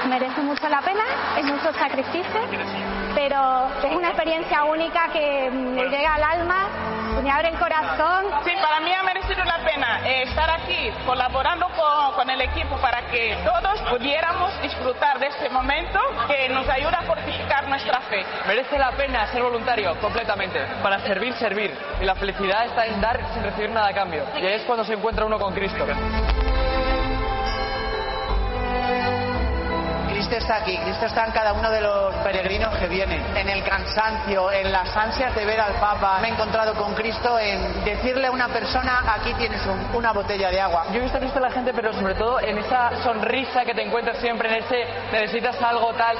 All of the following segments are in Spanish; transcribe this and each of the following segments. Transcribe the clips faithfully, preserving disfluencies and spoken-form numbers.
merece mucho la pena, es mucho sacrificio, pero es una experiencia única que me llega al alma, me abre el corazón. Sí, para mí ha merecido la pena eh, estar aquí colaborando con, con el equipo para que todos pudiéramos disfrutar de este momento que nos ayuda a fortificar nuestra fe. Merece la pena ser voluntario completamente. Para servir, servir. Y la felicidad está en dar sin recibir nada a cambio. Y ahí es cuando se encuentra uno con Cristo. Cristo está aquí, Cristo está en cada uno de los peregrinos que vienen, en el cansancio, en las ansias de ver al Papa. Me he encontrado con Cristo en decirle a una persona, aquí tienes un, una botella de agua. Yo he visto a Cristo en la gente, pero sobre todo en esa sonrisa que te encuentras siempre, en ese necesitas algo tal.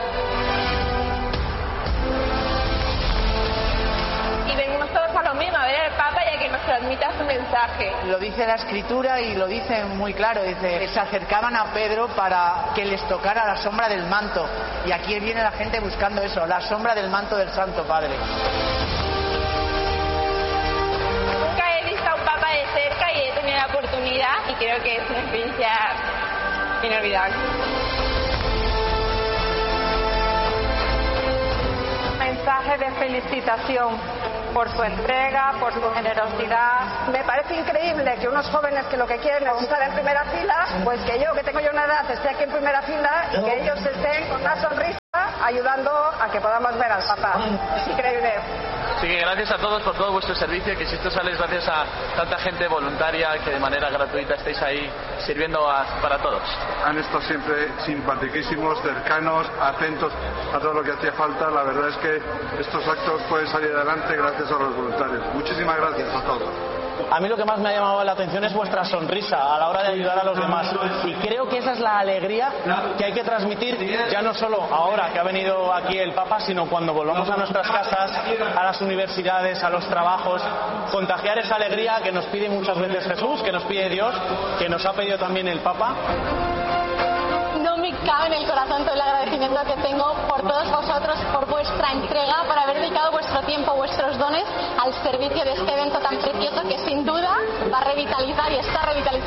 Y venimos todos a lo mismo, a ver al Papa y a que nos transmita su mensaje. Lo dice la Escritura y lo dice muy claro, dice, se acercaban a Pedro para que les tocara la sombra del manto. Y aquí viene la gente buscando eso, la sombra del manto del Santo Padre. Nunca he visto a un Papa de cerca y he tenido la oportunidad y creo que es una experiencia inolvidable. Mensaje de felicitación por su entrega, por su generosidad. Me parece increíble que unos jóvenes que lo que quieren es estar en primera fila, pues que yo, que tengo ya una edad, esté aquí en primera fila y que ellos estén con una sonrisa ayudando a que podamos ver al Papa. Es increíble. Así que gracias a todos por todo vuestro servicio, que si esto sale es gracias a tanta gente voluntaria que de manera gratuita estáis ahí sirviendo a, para todos. Han estado siempre simpaticísimos, cercanos, atentos a todo lo que hacía falta. La verdad es que estos actos pueden salir adelante gracias a los voluntarios. Muchísimas gracias a todos. A mí lo que más me ha llamado la atención es vuestra sonrisa a la hora de ayudar a los demás. Y creo que esa es la alegría que hay que transmitir, ya no solo ahora que ha venido aquí el Papa, sino cuando volvamos a nuestras casas, a las universidades, a los trabajos. Contagiar esa alegría que nos pide muchas veces Jesús, que nos pide Dios, que nos ha pedido también el Papa. No me cabe en el corazón todo el agradecimiento que tengo por todos vosotros, por vuestra entrega, por haber dedicado vuestro tiempo, vuestros dones al servicio de este evento tan precioso que sin duda va a revitalizar y está revitalizando